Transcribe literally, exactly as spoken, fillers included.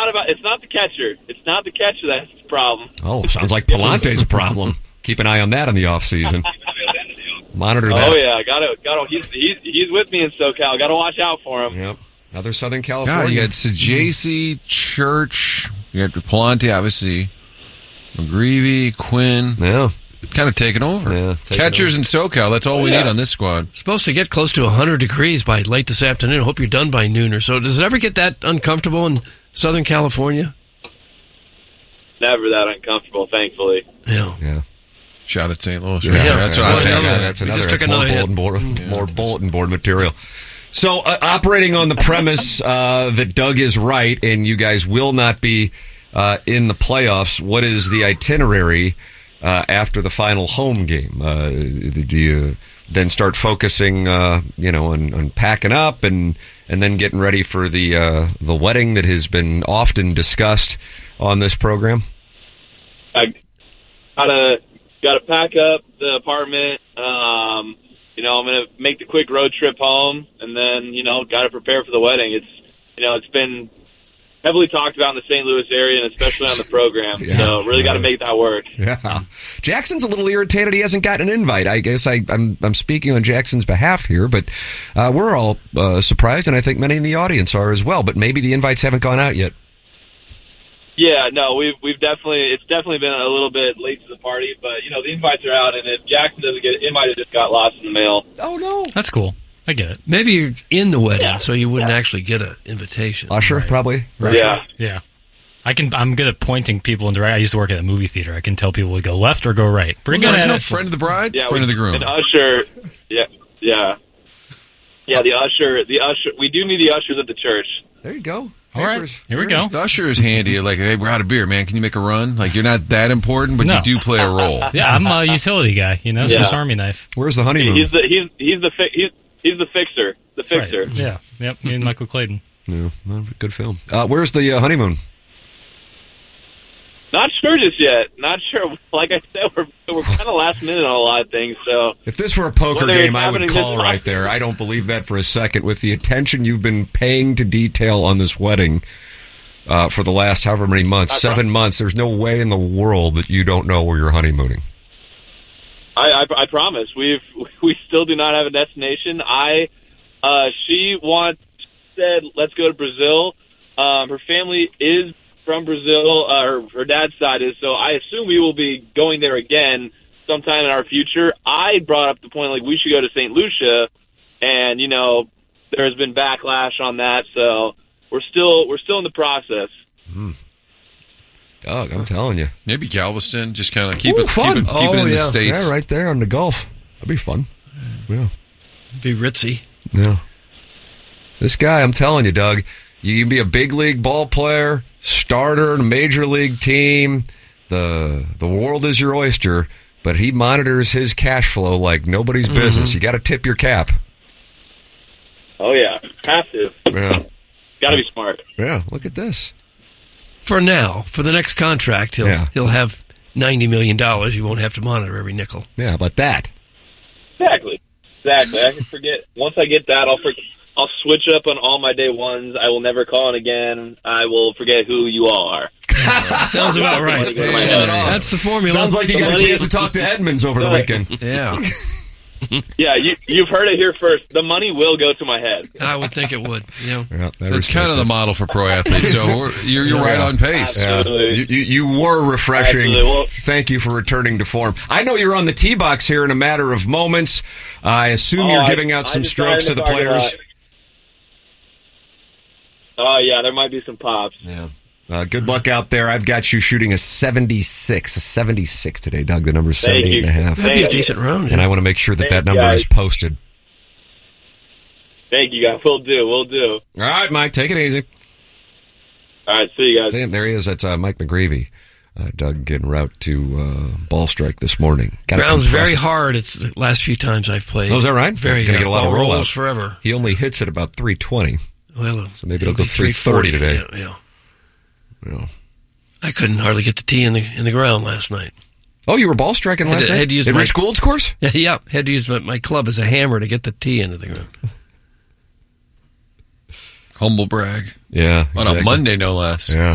not about. It's not the catcher. It's not the catcher that's the problem. Oh, sounds like Palante's a problem. Keep an eye on that in the off season. Monitor that. Oh yeah, got to, got to. He's, he's he's with me in SoCal. Got to watch out for him. Yep. Another Southern God, California. you got Sajacy, Church, you got Palante, obviously, McGreevy, Quinn. Yeah. Kind of taking over. Yeah, taking Catchers in SoCal, that's all Oh, we yeah. need on this squad. It's supposed to get close to one hundred degrees by late this afternoon. I hope you're done by noon or so. Does it ever get that uncomfortable in Southern California? Never that uncomfortable, thankfully. Yeah. Yeah. Shout at Saint Louis. Yeah, Right there. That's what well, I'm yeah, thinking. yeah, that's We another. just That's took more another bulletin board, more bulletin board material. So, uh, operating on the premise uh, that Doug is right, and you guys will not be uh, in the playoffs. What is the itinerary uh, after the final home game? Uh, do you then start focusing, uh, you know, on, on packing up and and then getting ready for the uh, the wedding that has been often discussed on this program? I gotta gotta pack up the apartment. Um, you know, I'm gonna make the quick road trip home, and then you know, gotta prepare for the wedding. It's you know, it's been heavily talked about in the Saint Louis area, and especially on the program. Yeah. So really got to make that work. Yeah, Jackson's a little irritated he hasn't gotten an invite. I guess I, I'm I'm speaking on Jackson's behalf here, but uh, we're all uh, surprised, and I think many in the audience are as well. But maybe the invites haven't gone out yet. Yeah, no, we've we've definitely it's definitely been a little bit late to the party, but you know the invites are out, and if Jackson doesn't get it, it might have just got lost in the mail. Oh no, That's cool. I get it. Maybe you're in the wedding, Yeah. so you wouldn't Yeah. actually get an invitation. Usher probably. Right. Yeah, Yeah. I can. I'm good at pointing people in the right. I used to work at a movie theater. I can tell people to go left or go right. Pretty good at it. Friend of the bride, yeah, friend we, of the groom. and Usher, yeah, yeah, yeah. The usher, the usher. We do need the ushers at the church. There you go. All right. Papers. Here we go. The usher is handy. Like, hey, we're out of beer, man. Can you make a run? Like, you're not that important, but No. you do play a role. Yeah, I'm a utility guy. You know, Yeah. Swiss Army knife. Where's the honeymoon? He's the he's he's the fi- he's he's the fixer, the That's right. fixer. Yeah. Yep. Me and Michael Clayton. No, no, good film. Uh, where's the uh, honeymoon? Not sure just yet. Not sure. Like I said, we're we're kind of last minute on a lot of things. So If this were a poker Whether it's game, I would happening call this right month- there. I don't believe that for a second. With the attention you've been paying to detail on this wedding uh, for the last however many months, That's seven right. months, there's no way in the world that you don't know where you're honeymooning. I, I, I promise we've we still do not have a destination. I uh, she wants said let's go to Brazil. Um, her family is from Brazil. Uh, her, her dad's side is, so I assume we will be going there again sometime in our future. I brought up the point like we should go to Saint Lucia, and you know there has been backlash on that, so we're still we're still in the process. Doug, I'm telling you. Maybe Galveston. Just kind of keep Ooh, it, fun. keep it, keep it Oh, in the yeah. States. Yeah, right there on the Gulf. That'd be fun. Yeah. Be ritzy. Yeah. This guy, I'm telling you, Doug, you can be a big league ball player, starter in a major league team. The the world is your oyster, but he monitors his cash flow like nobody's business. You got to tip your cap. Oh yeah, have to. Yeah. Got to be smart. Yeah, look at this. For now, for the next contract, he'll Yeah. he'll have ninety million dollars. You won't have to monitor every nickel. Yeah, how about that? Exactly. Exactly. I can forget. Once I get that, I'll forget. I'll switch up on all my day ones. I will never call in again. I will forget who you all are. Sounds about right. Money go to my head. That's the formula. Sounds like you got a money- chance to talk to Edmonds over the weekend. Yeah. Yeah, you, you've heard it here first. The money will go to my head. I would think it would. Yeah. Yeah, I That's respect kind of that. the model for pro athletes. So we're, you're, you're right on pace. Yeah. Absolutely. You, you, you were refreshing. Absolutely. Well- Thank you for returning to form. I know you're on the tee box here in a matter of moments. I assume Oh, you're I- giving out I some just strokes got to in the the parking players. lot. Oh, yeah, there might be some pops. Yeah. Uh, good luck out there. I've got you shooting a seventy-six, a seventy-six today, Doug. The number's Thank seventy-eight you. and a half. That'd be a Thank you. decent round. And I want to make sure that that Thank you, number guys. is posted. Thank you, guys. We'll do. We'll do. All right, Mike, take it easy. All right, see you guys. See him? There he is. That's uh, Mike McGreevy. Uh, Doug en route to uh, ball strike this morning. Gotta Ground's compress very it. hard. It's the last few times I've played. Oh, is that right? Very He's gonna hard. get a lot of Ball rollout. rolls forever. He only hits at about three twenty. Well, So maybe it'll go be three forty today. Yeah, yeah. Yeah. I couldn't hardly get the tee in the in the ground last night. Oh, you were ball striking Had last to- night? had to use At my- Rich Gould's course? Yeah, yeah. Had to use my, my club as a hammer to get the tee into the ground. Humble brag. Yeah. On a Monday, no less. Yeah.